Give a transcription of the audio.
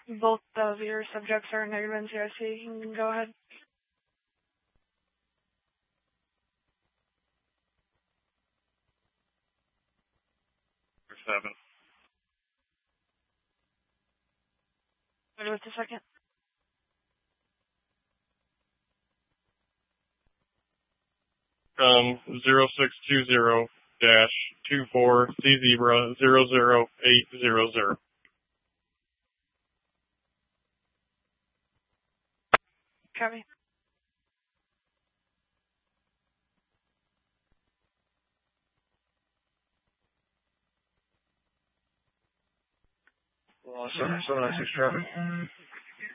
Both of your subjects are negative NCIC. You can go ahead. Seven. Wait a second. From 0620-24C00800. Copy. Well, 796 traffic.